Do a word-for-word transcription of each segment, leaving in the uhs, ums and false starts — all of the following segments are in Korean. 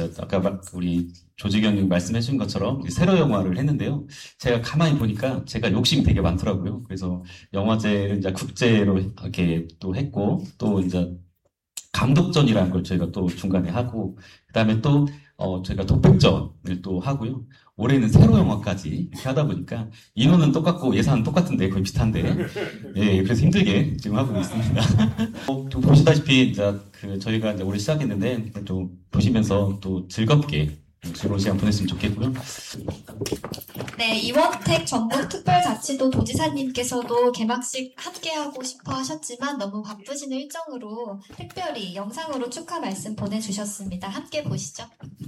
이제 아까 우리 조지경님 말씀해 주신 것처럼 세로 영화를 했는데요. 제가 가만히 보니까 제가 욕심이 되게 많더라고요. 그래서 영화제를 이제 국제로 이렇게 또 했고, 또 이제 감독전이라는 걸 저희가 또 중간에 하고, 그 다음에 또, 어, 저희가 독백전을 또 하고요. 올해는 세로 영화까지 이렇게 하다 보니까 인원은 똑같고 예산은 똑같은데 거의 비슷한데, 예, 그래서 힘들게 지금 하고 있습니다. 어, 좀 보시다시피 이제 그 저희가 이제 올해 시작했는데 좀 보시면서 또 즐겁게 즐거운 시간 보냈으면 좋겠고요. 네, 이원택 전북특별자치도 도지사님께서도 개막식 함께하고 싶어 하셨지만 너무 바쁘시는 일정으로 특별히 영상으로 축하 말씀 보내주셨습니다. 함께 보시죠.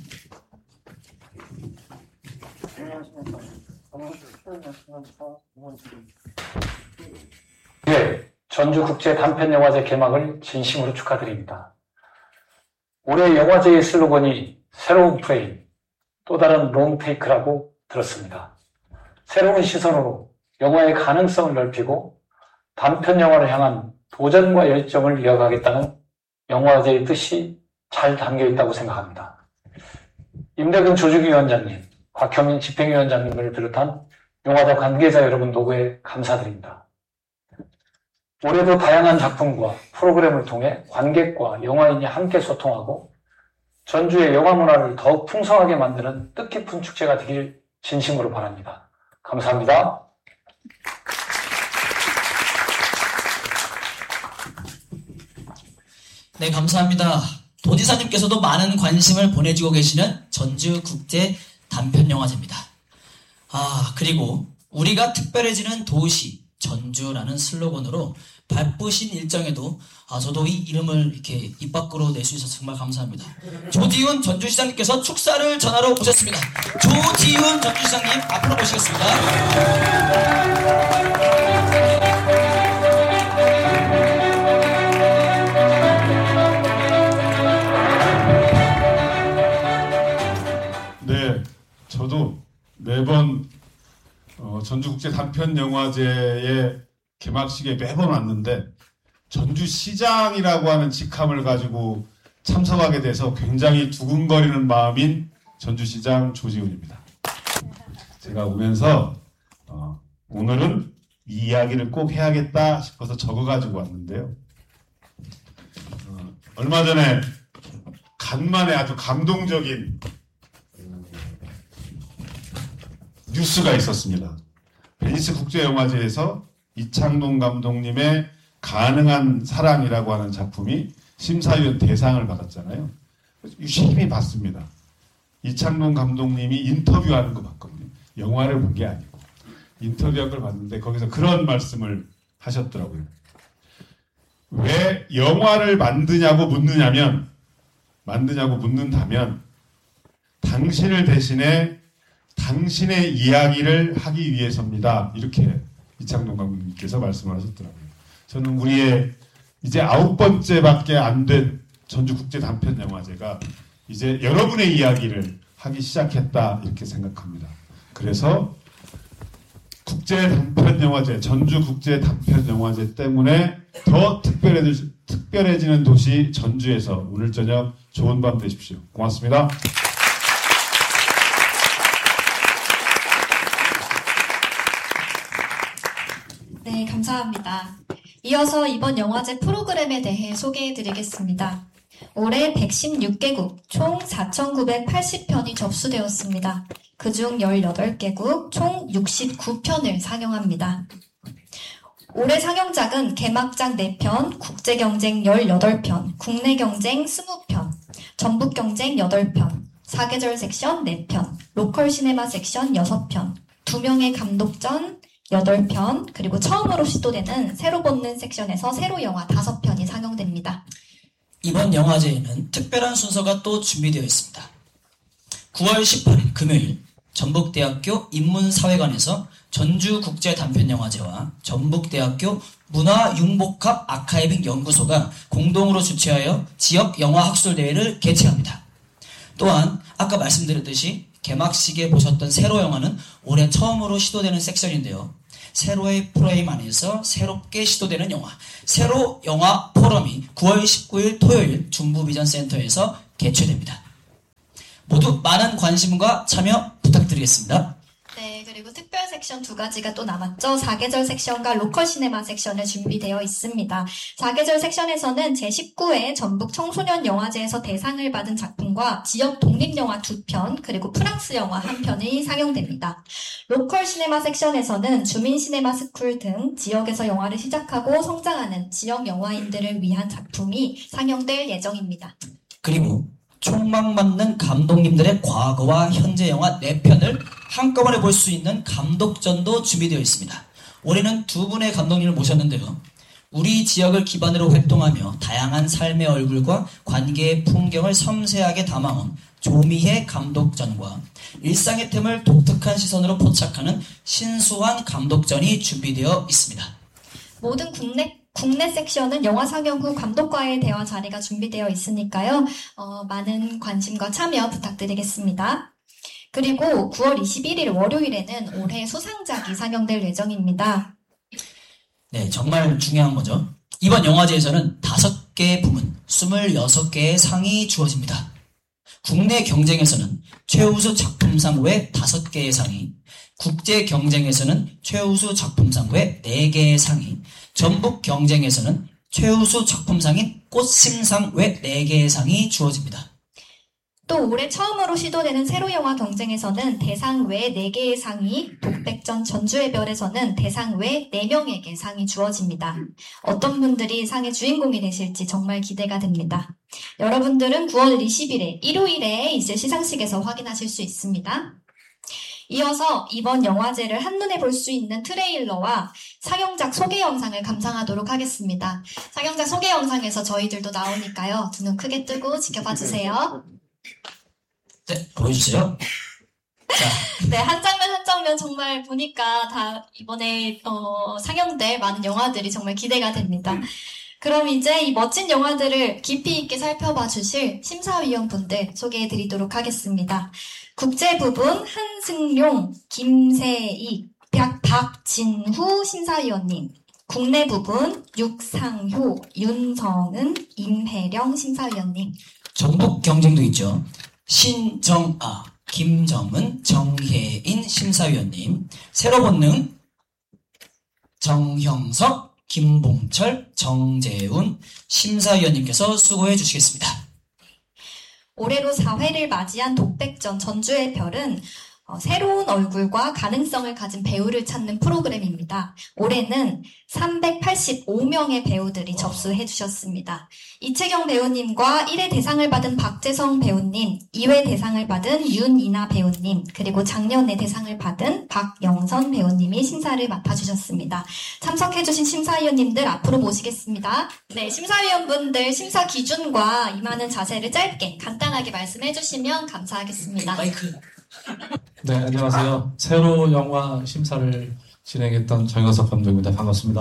네, 전주국제단편영화제 개막을 진심으로 축하드립니다. 올해 영화제의 슬로건이 새로운 프레임, 또 다른 롱테이크라고 들었습니다. 새로운 시선으로 영화의 가능성을 넓히고 단편 영화를 향한 도전과 열정을 이어가겠다는 영화제의 뜻이 잘 담겨 있다고 생각합니다. 임대근 조직위원장님, 곽형민 집행위원장님을 비롯한 영화제 관계자 여러분 노고에 감사드립니다. 올해도 다양한 작품과 프로그램을 통해 관객과 영화인이 함께 소통하고 전주의 영화 문화를 더욱 풍성하게 만드는 뜻깊은 축제가 되길 진심으로 바랍니다. 감사합니다. 네, 감사합니다. 도지사님께서도 많은 관심을 보내주고 계시는 전주국제단편영화제입니다. 아, 그리고 우리가 특별해지는 도시 전주라는 슬로건으로 바쁘신 일정에도 아, 저도 이 이름을 이렇게 입 밖으로 낼 수 있어서 정말 감사합니다. 조지훈 전주시장님께서 축사를 전하러 오셨습니다. 조지훈 전주시장님 앞으로 모시겠습니다. 네, 저도 매번 어, 전주국제단편영화제의 개막식에 매번 왔는데 전주시장이라고 하는 직함을 가지고 참석하게 돼서 굉장히 두근거리는 마음인 전주시장 조지훈입니다. 제가 오면서 어, 오늘은 이 이야기를 꼭 해야겠다 싶어서 적어가지고 왔는데요. 어, 얼마 전에 간만에 아주 감동적인 뉴스가 있었습니다. 베니스 국제영화제에서 이창동 감독님의 가능한 사랑이라고 하는 작품이 심사위원 대상을 받았잖아요. 유심히 봤습니다. 이창동 감독님이 인터뷰하는 거 봤거든요. 영화를 본 게 아니고 인터뷰한 걸 봤는데 거기서 그런 말씀을 하셨더라고요. 왜 영화를 만드냐고 묻느냐면 만드냐고 묻는다면 당신을 대신해 당신의 이야기를 하기 위해서입니다. 이렇게 이창동 감독님께서 말씀을 하셨더라고요. 저는 우리의 이제 아홉 번째밖에 안 된 전주국제단편영화제가 이제 여러분의 이야기를 하기 시작했다 이렇게 생각합니다. 그래서 국제단편영화제, 전주국제단편영화제 때문에 더 특별해지, 특별해지는 도시 전주에서 오늘 저녁 좋은 밤 되십시오. 고맙습니다. 네, 감사합니다. 이어서 이번 영화제 프로그램에 대해 소개해드리겠습니다. 올해 백십육 개국 총 사천구백팔십 편이 접수되었습니다. 그중 열여덟 개국 총 육십구 편을 상영합니다. 올해 상영작은 개막작 네 편, 국제경쟁 열여덟 편, 국내경쟁 이십 편, 전북경쟁 여덟 편, 사계절 섹션 네 편, 로컬 시네마 섹션 여섯 편, 두 명의 감독전 여덟 편, 그리고 처음으로 시도되는 새로 보는 섹션에서 새로 영화 다섯 편이 상영됩니다. 이번 영화제에는 특별한 순서가 또 준비되어 있습니다. 구월 십팔일 금요일 전북대학교 인문사회관에서 전주국제단편영화제와 전북대학교 문화융복합 아카이빙 연구소가 공동으로 주최하여 지역 영화학술대회를 개최합니다. 또한 아까 말씀드렸듯이 개막식에 보셨던 세로 영화는 올해 처음으로 시도되는 섹션인데요. 세로의 프레임 안에서 새롭게 시도되는 영화, 세로 영화 포럼이 구월 십구일 토요일 중부비전센터에서 개최됩니다. 많은 관심과 참여 부탁드리겠습니다. 네, 그리고 특별 섹션 두 가지가 또 남았죠. 사계절 섹션과 로컬 시네마 섹션을 준비되어 있습니다. 사계절 섹션에서는 제십구 회 전북 청소년 영화제에서 대상을 받은 작품과 지역 독립영화 두 편, 그리고 프랑스 영화 한 편이 상영됩니다. 로컬 시네마 섹션에서는 주민 시네마 스쿨 등 지역에서 영화를 시작하고 성장하는 지역 영화인들을 위한 작품이 상영될 예정입니다. 그리고 촉망 맞는 감독님들의 과거와 현재 영화 네 편을 한꺼번에 볼 수 있는 감독전도 준비되어 있습니다. 올해는 두 분의 감독님을 모셨는데요. 우리 지역을 기반으로 활동하며 다양한 삶의 얼굴과 관계의 풍경을 섬세하게 담아온 조미혜 감독전과 일상의 틈을 독특한 시선으로 포착하는 신수환 감독전이 준비되어 있습니다. 모든 국내 국내 섹션은 영화 상영 후 감독과의 대화 자리가 준비되어 있으니까요. 어, 많은 관심과 참여 부탁드리겠습니다. 그리고 구월 이십일일 월요일에는 올해 수상작이 상영될 예정입니다. 네, 정말 중요한 거죠. 이번 영화제에서는 다섯 개 부문, 스물여섯 개의 상이 주어집니다. 국내 경쟁에서는 최우수 작품상 외 다섯 개의 상이, 국제 경쟁에서는 최우수 작품상 외 네 개의 상이, 전북 경쟁에서는 최우수 작품상인 꽃심상 외 네 개의 상이 주어집니다. 또 올해 처음으로 시도되는 세로 영화 경쟁에서는 대상 외 네 개의 상이, 독백전 전주의 별에서는 대상 외 네 명에게 상이 주어집니다. 어떤 분들이 상의 주인공이 되실지 정말 기대가 됩니다. 여러분들은 구월 이십일일 일요일에 있을 시상식에서 확인하실 수 있습니다. 이어서 이번 영화제를 한눈에 볼 수 있는 트레일러와 상영작 소개 영상을 감상하도록 하겠습니다. 상영작 소개 영상에서 저희들도 나오니까요. 두 눈 크게 뜨고 지켜봐 주세요. 네, 보여주세요. 자, 네, 한 장면 한 장면 정말 보니까 다 이번에 어, 상영될 많은 영화들이 정말 기대가 됩니다. 그럼 이제 이 멋진 영화들을 깊이 있게 살펴봐 주실 심사위원분들 소개해 드리도록 하겠습니다. 국제 부분 한승룡, 김세익, 박, 박진후 심사위원님, 국내 부분 육상효, 윤성은, 임혜령 심사위원님. 전북 경쟁도 있죠. 신정아, 김정은, 정혜인 심사위원님, 새로 본능, 정형석, 김봉철, 정재훈 심사위원님께서 수고해 주시겠습니다. 올해로 사 회를 맞이한 독백전 전주의 별은 어, 새로운 얼굴과 가능성을 가진 배우를 찾는 프로그램입니다. 올해는 삼백팔십오 명의 배우들이 접수해 주셨습니다. 이채경 배우님과 일 회 대상을 받은 박재성 배우님, 이 회 대상을 받은 윤이나 배우님, 그리고 작년에 대상을 받은 박영선 배우님이 심사를 맡아주셨습니다. 참석해주신 심사위원님들 앞으로 모시겠습니다. 네, 심사위원분들 심사 기준과 임하는 자세를 짧게 간단하게 말씀해 주시면 감사하겠습니다. 마이크. 네, 안녕하세요. 새로 영화 심사를 진행했던 정영석 감독입니다. 반갑습니다.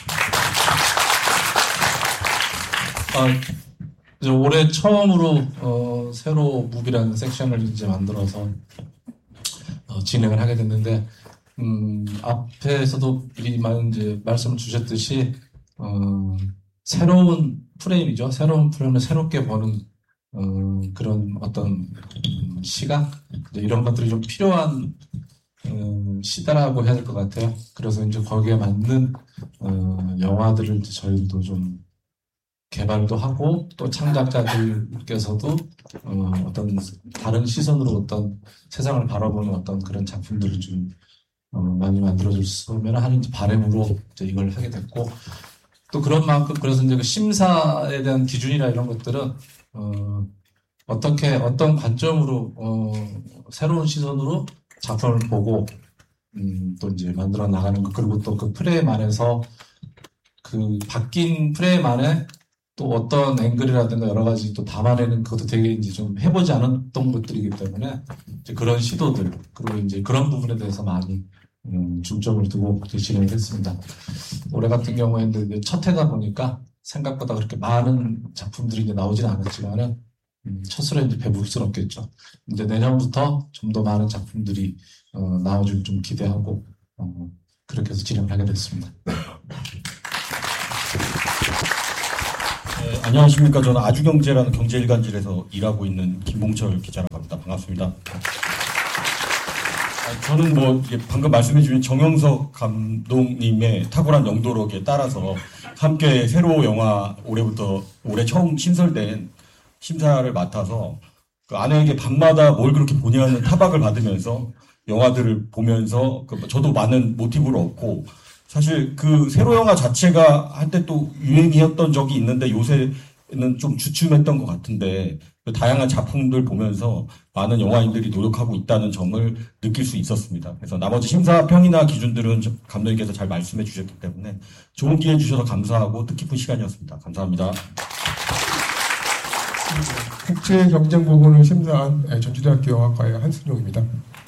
아, 이제 올해 처음으로 어, 새로 무비라는 섹션을 이제 만들어서 어, 진행을 하게 됐는데, 음, 앞에서도 미리 이제 말씀을 주셨듯이 어, 새로운 프레임이죠. 새로운 프레임을 새롭게 보는 어, 그런 어떤 음, 시각, 이런 것들이 좀 필요한 음, 시대라고 해야 될 것 같아요. 그래서 이제 거기에 맞는 어, 영화들을 이제 저희도 좀 개발도 하고, 또 창작자들께서도 어, 어떤 다른 시선으로 어떤 세상을 바라보는 어떤 그런 작품들을 좀 어, 많이 만들어줬으면 하는 바람으로 이제 이걸 하게 됐고, 또 그런 만큼 그래서 이제 그 심사에 대한 기준이나 이런 것들은 어, 어떻게, 어떤 관점으로, 어, 새로운 시선으로 작품을 보고, 음, 또 이제 만들어 나가는 것, 그리고 또 그 프레임 안에서 그 바뀐 프레임 안에 또 어떤 앵글이라든가 여러 가지 또 담아내는 그것도 되게 이제 좀 해보지 않았던 것들이기 때문에 이제 그런 시도들, 그리고 이제 그런 부분에 대해서 많이 음, 중점을 두고 진행을 했습니다. 올해 같은 경우에는 첫 해다 보니까 생각보다 그렇게 많은 작품들이 이제 나오지는 않았지만은, 음, 첫술에 이제 배부스럽겠죠. 이제 내년부터 좀 더 많은 작품들이, 어, 나와줄 좀 기대하고, 어, 그렇게 해서 진행을 하게 됐습니다. 네, 안녕하십니까. 저는 아주경제라는 경제일간지에서 일하고 있는 김봉철 기자라고 합니다. 반갑습니다. 아, 저는 뭐 방금 말씀해 주신 정영석 감독님의 탁월한 영도력에 따라서 함께 새로 영화 올해부터 올해 처음 신설된 심사를 맡아서 그 아내에게 밤마다 뭘 그렇게 보냐는 타박을 받으면서 영화들을 보면서 그 저도 많은 모티브를 얻고 사실 그 세로 영화 자체가 한때 또 유행이었던 적이 있는데 요새는 좀 주춤했던 것 같은데 그 다양한 작품들 보면서 많은 영화인들이 노력하고 있다는 점을 느낄 수 있었습니다. 그래서 나머지 심사평이나 기준들은 감독님께서 잘 말씀해 주셨기 때문에 좋은 기회 주셔서 감사하고 뜻깊은 시간이었습니다. 감사합니다. 국제경쟁부문을 심사한 전주대학교 영화과의 한승용입니다.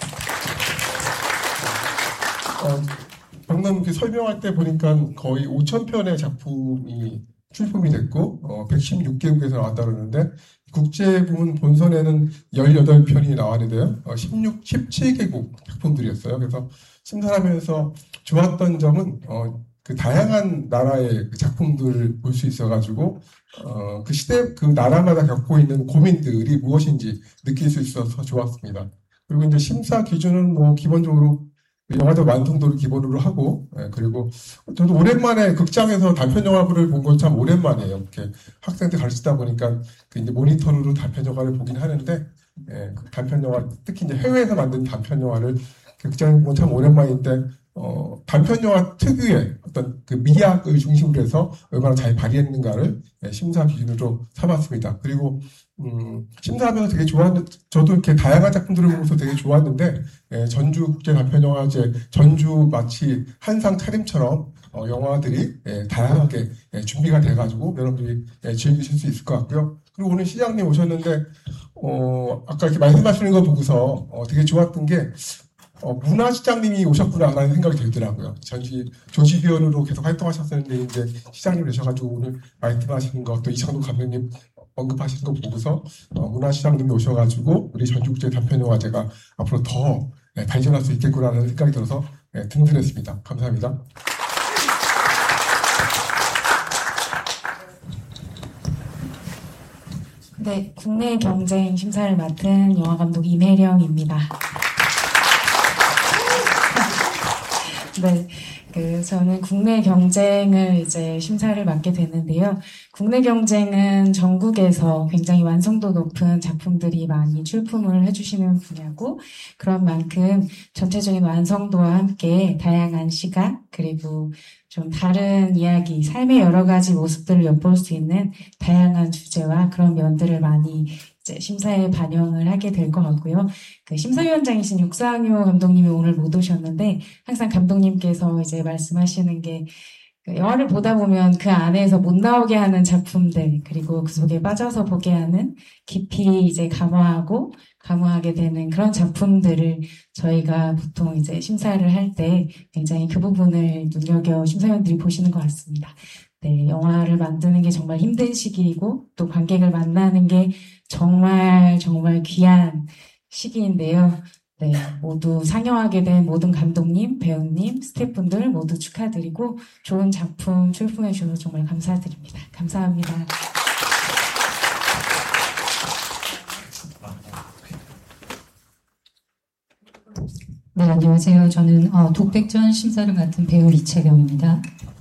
어, 방금 그 설명할 때 보니까 거의 오천 편의 작품이 출품이 됐고 어, 백십육 개국에서 나왔다 그러는데 국제부문 본선에는 십팔 편이 나왔는데요. 어, 십육, 십칠 개국 작품들이었어요. 그래서 심사하면서 좋았던 점은 어, 그 다양한 나라의 그 작품들을 볼 수 있어가지고 어, 그 시대 그 나라마다 겪고 있는 고민들이 무엇인지 느낄 수 있어서 좋았습니다. 그리고 이제 심사 기준은 뭐 기본적으로 영화적 완성도를 기본으로 하고, 예, 그리고 저도 오랜만에 극장에서 단편 영화를 본 건 참 오랜만이에요. 이렇게 학생들 가르치다 보니까 그 이제 모니터로 단편 영화를 보긴 하는데, 예, 그 단편 영화, 특히 이제 해외에서 만든 단편 영화를 극장에 본 건 참 오랜만인데, 어, 단편 영화 특유의 어떤 그 미학을 중심으로 해서 얼마나 잘 발휘했는가를 예, 심사 기준으로 삼았습니다. 그리고 음, 심사하면서 되게 좋았는데, 저도 이렇게 다양한 작품들을 보면서 되게 좋았는데, 예, 전주국제단편영화제, 전주 마치 한상 차림처럼, 어, 영화들이, 예, 다양하게, 예, 준비가 돼가지고, 여러분들이, 예, 즐기실 수 있을 것 같고요. 그리고 오늘 시장님 오셨는데, 어, 아까 이렇게 말씀하시는 거 보고서, 어, 되게 좋았던 게, 어, 문화시장님이 오셨구나라는 생각이 들더라고요. 전시 조직위원으로 계속 활동하셨었는데, 이제 시장님 되셔가지고 오늘 말씀하시는 거, 또 이창동 감독님, 언급하시는 거 보고서 어, 문화시장님이 오셔가지고 우리 전주국제단편영화제가 앞으로 더 네, 발전할 수 있겠구나라는 생각이 들어서 네, 든든했습니다. 감사합니다. 네, 국내 경쟁 심사를 맡은 영화감독 임혜령입니다. 네, 그 저는 국내 경쟁을 이제 심사를 맡게 됐는데요. 국내 경쟁은 전국에서 굉장히 완성도 높은 작품들이 많이 출품을 해주시는 분야고, 그런 만큼 전체적인 완성도와 함께 다양한 시각, 그리고 좀 다른 이야기, 삶의 여러 가지 모습들을 엿볼 수 있는 다양한 주제와 그런 면들을 많이 이제 심사에 반영을 하게 될 것 같고요. 그 심사위원장이신 육상효 감독님이 오늘 못 오셨는데, 항상 감독님께서 이제 말씀하시는 게, 그 영화를 보다 보면 그 안에서 못 나오게 하는 작품들, 그리고 그 속에 빠져서 보게 하는, 깊이 이제 감화하고 감화하게 되는 그런 작품들을 저희가 보통 이제 심사를 할 때 굉장히 그 부분을 눈여겨 심사위원들이 보시는 것 같습니다. 네, 영화를 만드는 게 정말 힘든 시기이고, 또 관객을 만나는 게 정말 정말 귀한 시기인데요. 네, 모두 상영하게 된 모든 감독님, 배우님, 스태프분들 모두 축하드리고 좋은 작품 출품해 주셔서 정말 감사드립니다. 감사합니다. 네, 안녕하세요. 저는 어, 독백전 심사를 맡은 배우 이채경입니다.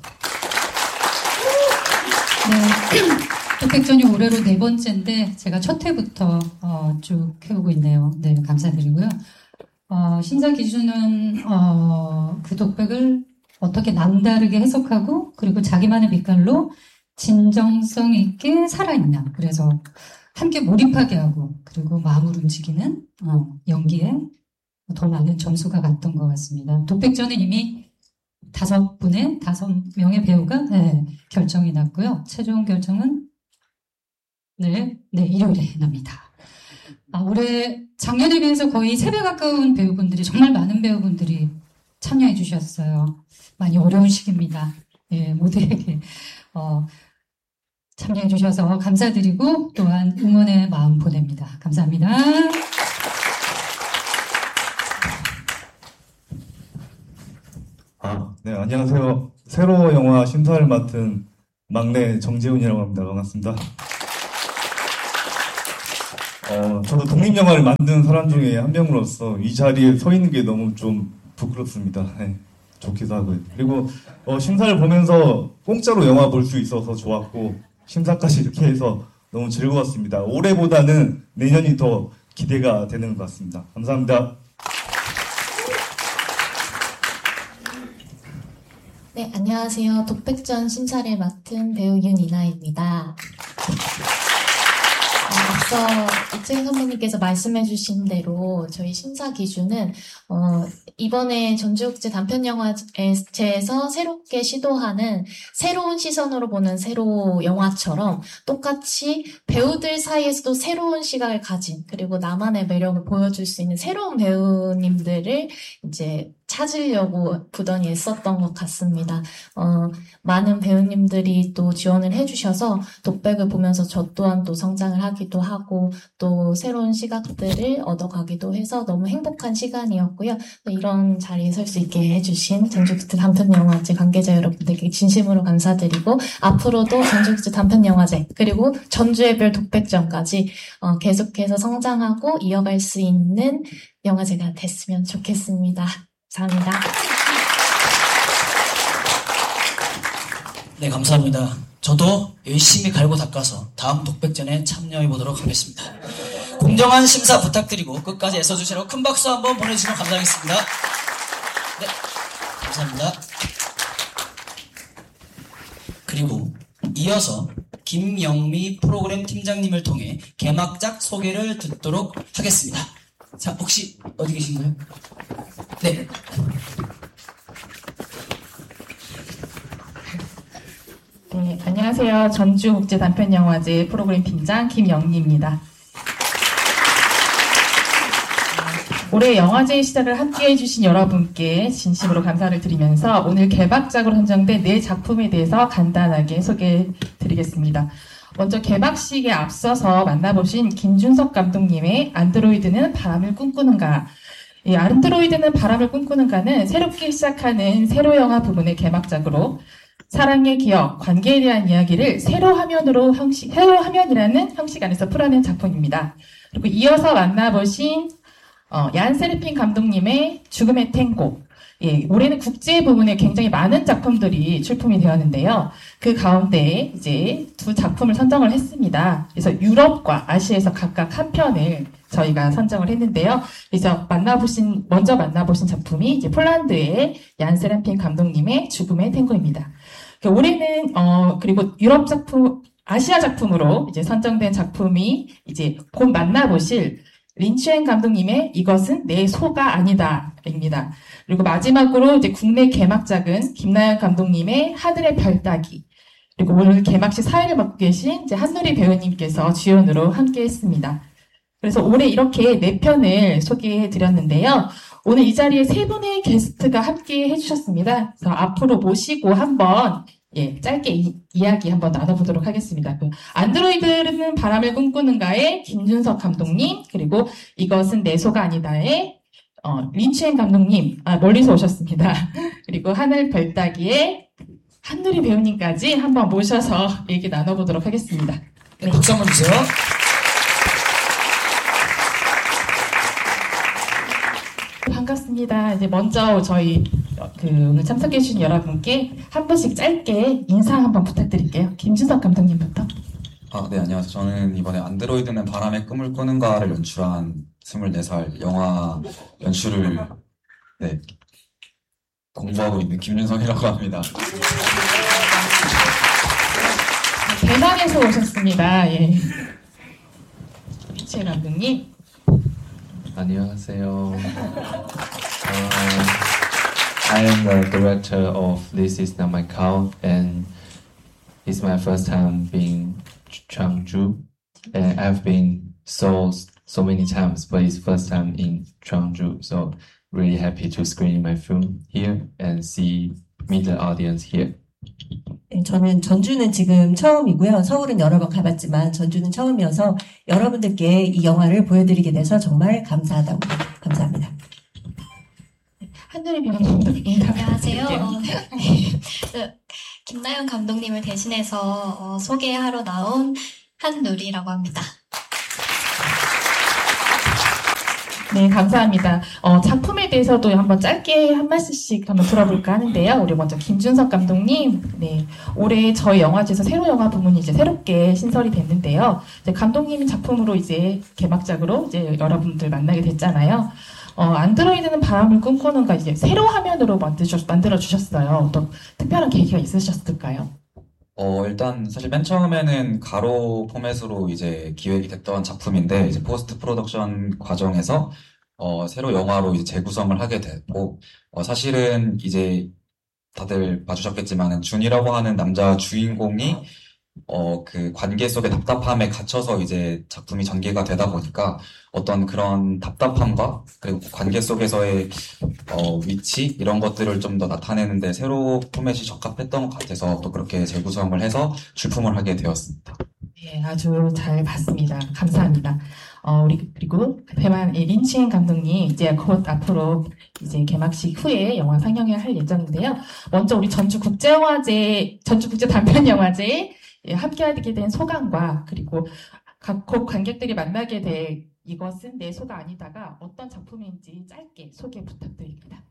네, 독백전이 올해로 네 번째인데 제가 첫 회부터 어, 쭉 해오고 있네요. 네, 감사드리고요. 어, 심사 기준은 어, 그 독백을 어떻게 남다르게 해석하고 그리고 자기만의 빛깔로 진정성 있게 살아있나, 그래서 함께 몰입하게 하고 그리고 마음을 움직이는 어, 연기에 더 많은 점수가 갔던 것 같습니다. 독백전은 이미 다섯 분의 다섯 명의 배우가 네, 결정이 났고요. 최종 결정은 네, 네 일요일에 납니다. 아, 올해 작년에 비해서 거의 세 배 가까운 배우분들이, 정말 많은 배우분들이 참여해 주셨어요. 많이 어려운 시기입니다. 예, 모두에게 어, 참여해 주셔서 감사드리고 또한 응원의 마음 보냅니다. 감사합니다. 아, 네, 안녕하세요. 세로 영화 심사를 맡은 막내 정재훈이라고 합니다. 반갑습니다. 어, 저도 독립영화를 만드는 사람 중에 한 명으로서 이 자리에 서 있는 게 너무 좀 부끄럽습니다. 네, 좋기도 하고요. 그리고 어, 심사를 보면서 공짜로 영화 볼 수 있어서 좋았고 심사까지 이렇게 해서 너무 즐거웠습니다. 올해보다는 내년이 더 기대가 되는 것 같습니다. 감사합니다. 네, 안녕하세요. 독백전 심사를 맡은 배우 윤이나입니다. 어, 앞서 이채경 선배님께서 말씀해주신 대로 저희 심사 기준은 어, 이번에 전주국제 단편영화제에서 새롭게 시도하는 새로운 시선으로 보는 새로 영화처럼 똑같이 배우들 사이에서도 새로운 시각을 가진 그리고 나만의 매력을 보여줄 수 있는 새로운 배우님들을 이제 찾으려고 부단히 애썼던 것 같습니다. 어, 많은 배우님들이 또 지원을 해주셔서 독백을 보면서 저 또한 또 성장을 하기도 하고 또 새로운 시각들을 얻어가기도 해서 너무 행복한 시간이었고요. 또 이런 자리에 설 수 있게 해주신 전주국제 단편영화제 관계자 여러분들께 진심으로 감사드리고 앞으로도 전주국제 단편영화제 그리고 전주의 별 독백전까지 어, 계속해서 성장하고 이어갈 수 있는 영화제가 됐으면 좋겠습니다. 감사합니다. 네, 감사합니다. 저도 열심히 갈고 닦아서 다음 독백전에 참여해 보도록 하겠습니다. 공정한 심사 부탁드리고 끝까지 애써주시라고 큰 박수 한번 보내주시면 감사하겠습니다. 네, 감사합니다. 그리고 이어서 김영미 프로그램 팀장님을 통해 개막작 소개를 듣도록 하겠습니다. 자, 혹시 어디 계신가요? 네. 네, 안녕하세요. 전주국제단편영화제 프로그램 팀장 김영미입니다. 올해 영화제의 시작을 함께해 주신 여러분께 진심으로 감사를 드리면서 오늘 개막작으로 선정된 네 작품에 대해서 간단하게 소개해 드리겠습니다. 먼저 개막식에 앞서서 만나보신 김준석 감독님의 안드로이드는 바람을 꿈꾸는가. 이 안드로이드는 바람을 꿈꾸는가는 새롭게 시작하는 세로 영화 부분의 개막작으로 사랑의 기억, 관계에 대한 이야기를 세로 화면으로 형식, 세로 화면이라는 형식 안에서 풀어낸 작품입니다. 그리고 이어서 만나보신 어, 얀 세르핀 감독님의 죽음의 탱고. 예, 올해는 국제 부분에 굉장히 많은 작품들이 출품이 되었는데요. 그 가운데 이제 두 작품을 선정을 했습니다. 그래서 유럽과 아시아에서 각각 한 편을 저희가 선정을 했는데요. 그래서 만나보신, 먼저 만나보신 작품이 이제 폴란드의 얀 세르핀 감독님의 죽음의 탱고입니다. 올해는, 어, 그리고 유럽 작품, 아시아 작품으로 이제 선정된 작품이 이제 곧 만나보실 린치엔 감독님의 이것은 내 소가 아니다입니다. 그리고 마지막으로 이제 국내 개막작은 김나연 감독님의 하늘의 별 따기. 그리고 오늘 개막식 사회를 맡고 계신 이제 한누리 배우님께서 주연으로 함께 했습니다. 그래서 올해 이렇게 네 편을 소개해 드렸는데요. 오늘 이 자리에 세 분의 게스트가 함께 해주셨습니다. 그래서 앞으로 모시고 한번 예, 짧게 이, 이야기 한번 나눠보도록 하겠습니다. 그 안드로이드는 바람을 꿈꾸는가의 김준석 감독님, 그리고 이것은 내 소가 아니다의 어, 린치엔 감독님, 아, 멀리서 오셨습니다. 그리고 하늘 별따기의 한누리 배우님까지 한번 모셔서 얘기 나눠보도록 하겠습니다. 네, 박수 한번 주세요. 반갑습니다. 이제 먼저 저희 그 오늘 참석해주신 여러분께 한 분씩 짧게 인사 한번 부탁드릴게요. 김준석 감독님부터. 아, 네, 안녕하세요. 저는 이번에 안드로이드는 바람의 꿈을 꾸는가를 연출한 스물네 살 영화 연출을 네, 공부하고 있는 김준성이라고 합니다. 대만에서 오셨습니다. 예. 최 감독님. 안녕하세요. Uh, I am the director of This Is Not My Cow, and it's my first time being Changju, and I've been so so many times, but it's first time in Changju, so really happy to screen my film here and see meet the audience here. 네, 저는 전주는 지금 처음이고요. 서울은 여러 번 가봤지만 전주는 처음이어서 여러분들께 이 영화를 보여드리게 돼서 정말 감사하다고 감사합니다. 한누리 배우님. 안녕하세요. 어, 네. 김나연 감독님을 대신해서 어, 소개하러 나온 한누리라고 합니다. 네, 감사합니다. 어, 작품에 대해서도 한번 짧게 한 말씀씩 한번 들어볼까 하는데요. 우리 먼저 김준석 감독님, 네, 올해 저희 영화제에서 새로 영화 부문이 이제 새롭게 신설이 됐는데요. 이제 감독님 작품으로 이제 개막작으로 이제 여러분들 만나게 됐잖아요. 어, 안드로이드는 바람을 꿈꾸는가 이제 세로 화면으로 만드셔, 만들어 주셨어요. 어떤 특별한 계기가 있으셨을까요? 어, 일단 사실 맨 처음에는 가로 포맷으로 이제 기획이 됐던 작품인데 이제 포스트 프로덕션 과정에서 어, 새로 영화로 이제 재구성을 하게 됐고 어, 사실은 이제 다들 봐주셨겠지만은 준이라고 하는 남자 주인공이 어, 그 관계 속의 답답함에 갇혀서 이제 작품이 전개가 되다 보니까 어떤 그런 답답함과 그리고 관계 속에서의 어, 위치 이런 것들을 좀 더 나타내는데 새로 포맷이 적합했던 것 같아서 또 그렇게 재구성을 해서 출품을 하게 되었습니다. 네, 아주 잘 봤습니다. 감사합니다. 어, 우리, 그리고 대만 린치엔 감독님, 이제 곧 앞으로 이제 개막식 후에 영화 상영을 할 예정인데요. 먼저 우리 전주국제영화제, 전주국제 단편영화제에 함께 하게 된 소감과 그리고 각 곧 관객들이 만나게 될 이것은 내 소가 아니다가 어떤 작품인지 짧게 소개 부탁드립니다.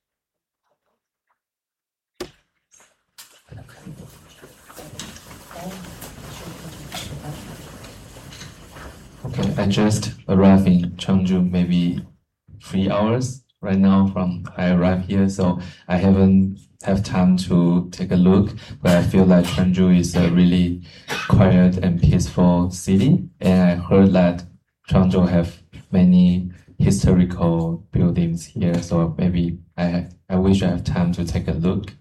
Okay, I just arrived in Cheongju maybe three hours right now from I arrived here, so I haven't have time to take a look, but I feel like Cheongju is a really quiet and peaceful city, and I heard that Cheongju have many historical buildings here, so maybe I I wish I have time to take a look.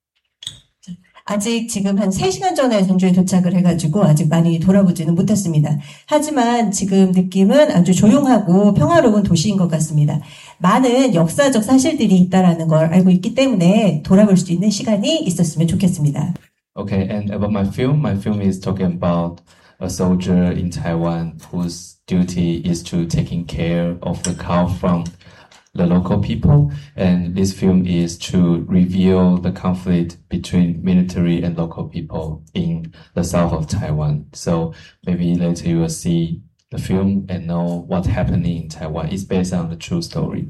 아직 지금 한 세 시간 전에 전주에 도착을 해가지고 아직 많이 돌아보지는 못했습니다. 하지만 지금 느낌은 아주 조용하고 평화로운 도시인 것 같습니다. 많은 역사적 사실들이 있다라는 걸 알고 있기 때문에 돌아볼 수 있는 시간이 있었으면 좋겠습니다. Okay, and about my film, my film is talking about a soldier in Taiwan whose duty is to taking care of the cow from the local people, and this film is to reveal the conflict between military and local people in the south of Taiwan. So maybe later you will see the film and know what's happening in Taiwan. It's based on the true story.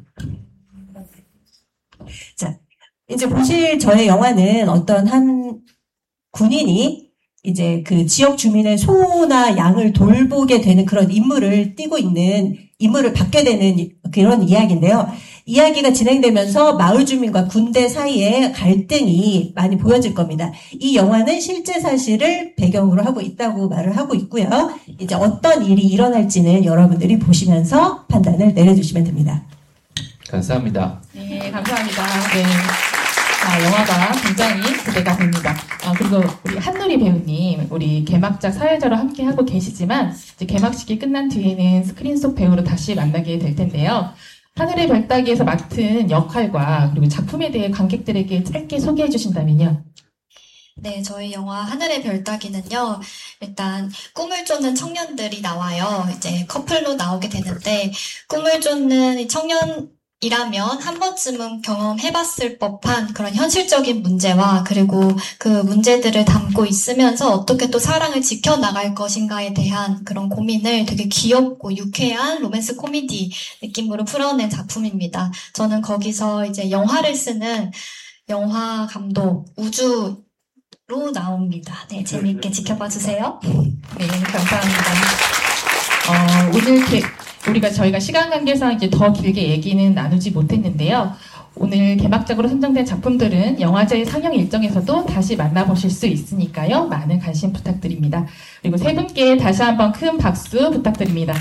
자, 이제 보실 저의 영화는 어떤 한 군인이 이제 그 지역 주민의 소나 양을 돌보게 되는 그런 임무를 띠고 있는 임무를 받게 되는 그런 이야기인데요. 이야기가 진행되면서 마을 주민과 군대 사이에 갈등이 많이 보여질 겁니다. 이 영화는 실제 사실을 배경으로 하고 있다고 말을 하고 있고요. 이제 어떤 일이 일어날지는 여러분들이 보시면서 판단을 내려주시면 됩니다. 감사합니다. 네, 감사합니다. 네. 아, 영화가 굉장히 기대가 됩니다. 아, 그리고 우리 한누리 배우님, 우리 개막작 사회자로 함께 하고 계시지만 이제 개막식이 끝난 뒤에는 스크린 속 배우로 다시 만나게 될 텐데요. 하늘의 별따기에서 맡은 역할과 그리고 작품에 대해 관객들에게 짧게 소개해 주신다면요. 네, 저희 영화 하늘의 별따기는요, 일단 꿈을 쫓는 청년들이 나와요. 이제 커플로 나오게 되는데, 꿈을 쫓는 이 청년 이라면 한 번쯤은 경험해봤을 법한 그런 현실적인 문제와 그리고 그 문제들을 담고 있으면서 어떻게 또 사랑을 지켜나갈 것인가에 대한 그런 고민을 되게 귀엽고 유쾌한 로맨스 코미디 느낌으로 풀어낸 작품입니다. 저는 거기서 이제 영화를 쓰는 영화 감독 우주로 나옵니다. 네, 재미있게 지켜봐 주세요. 네, 감사합니다. 어, 오늘 개, 우리가 저희가 시간 관계상 이제 더 길게 얘기는 나누지 못했는데요. 오늘 개막작으로 선정된 작품들은 영화제 상영 일정에서도 다시 만나보실 수 있으니까요. 많은 관심 부탁드립니다. 그리고 세 분께 다시 한번 큰 박수 부탁드립니다.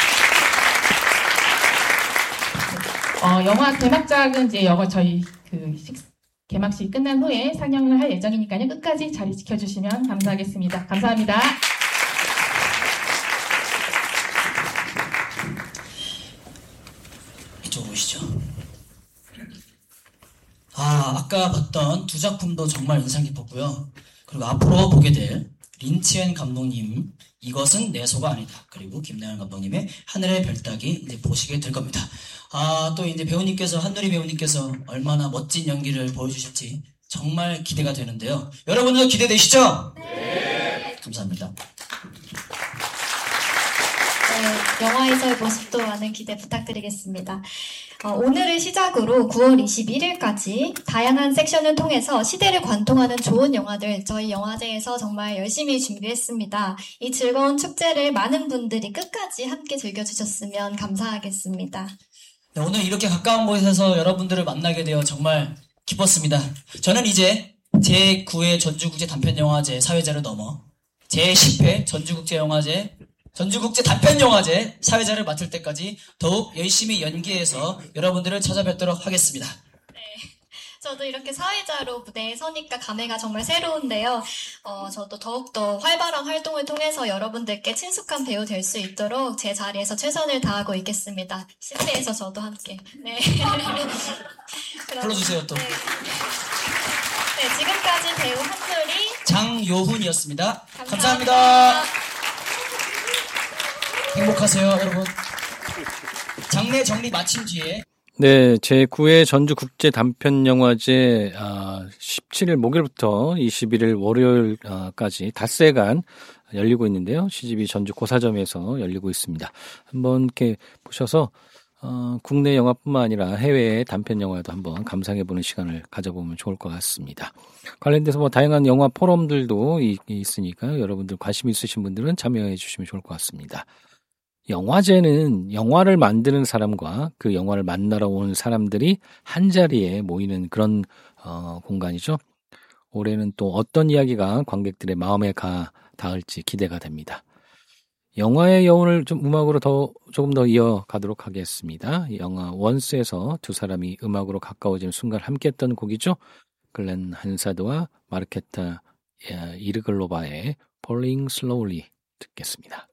어, 영화 개막작은 이제 영화 저희 그 식, 개막식 끝난 후에 상영을 할 예정이니까요. 끝까지 자리 지켜주시면 감사하겠습니다. 감사합니다. 이쪽으로 오시죠. 아, 아까 봤던 두 작품도 정말 인상 깊었고요. 그리고 앞으로 보게 될 린치엔 감독님 이것은 내 소가 아니다. 그리고 김나연 감독님의 하늘의 별따기 이제 보시게 될 겁니다. 아, 또 이제 배우님께서 한누리 배우님께서 얼마나 멋진 연기를 보여주실지 정말 기대가 되는데요. 여러분도 기대되시죠? 네. 감사합니다. 네, 영화에서의 모습도 많은 기대 부탁드리겠습니다. 어, 오늘을 시작으로 구월 이십일일까지 다양한 섹션을 통해서 시대를 관통하는 좋은 영화들 저희 영화제에서 정말 열심히 준비했습니다. 이 즐거운 축제를 많은 분들이 끝까지 함께 즐겨주셨으면 감사하겠습니다. 네, 오늘 이렇게 가까운 곳에서 여러분들을 만나게 되어 정말 기뻤습니다. 저는 이제 제구 회 전주국제 단편영화제 사회자를 넘어 제십 회 전주국제영화제 전주국제 단편영화제 사회자를 맡을 때까지 더욱 열심히 연기해서 여러분들을 찾아뵙도록 하겠습니다. 네, 저도 이렇게 사회자로 무대에 서니까 감회가 정말 새로운데요. 어, 저도 더욱더 활발한 활동을 통해서 여러분들께 친숙한 배우 될 수 있도록 제 자리에서 최선을 다하고 있겠습니다. 실내에서 저도 함께. 네. 불러주세요 또. 네. 네, 지금까지 배우 한솔이 장요훈이었습니다. 감사합니다. 감사합니다. 행복하세요, 여러분. 장례 정리 마친 뒤에 네, 제구 회 전주국제 단편영화제 아, 십칠일 목요일부터 이십일일 월요일까지 닷새간 열리고 있는데요. 씨지비 전주 고사점에서 열리고 있습니다. 한번 이렇게 보셔서 어, 국내 영화뿐만 아니라 해외의 단편 영화도 한번 감상해보는 시간을 가져보면 좋을 것 같습니다. 관련돼서 뭐 다양한 영화 포럼들도 이, 있으니까 여러분들 관심 있으신 분들은 참여해 주시면 좋을 것 같습니다. 영화제는 영화를 만드는 사람과 그 영화를 만나러 온 사람들이 한자리에 모이는 그런 어, 공간이죠. 올해는 또 어떤 이야기가 관객들의 마음에 가 닿을지 기대가 됩니다. 영화의 여운을 좀 음악으로 더 조금 더 이어가도록 하겠습니다. 영화 원스에서 두 사람이 음악으로 가까워지는 순간 함께했던 곡이죠. 글렌 한사드와 마르케타 이르글로바의 Falling Slowly 듣겠습니다.